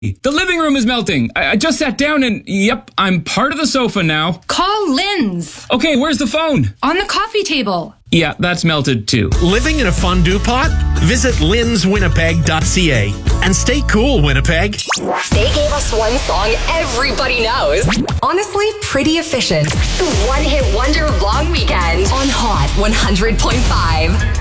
The living room is melting. I just sat down and, yep, I'm part of the sofa now. Call Lynn's. Okay, where's the phone? On the coffee table. Yeah, that's melted too. Living in a fondue pot? Visit linswinnipeg.ca. And stay cool, Winnipeg. They gave us one song everybody knows. Honestly, pretty efficient. The one-hit wonder long weekend on Hot 100.5.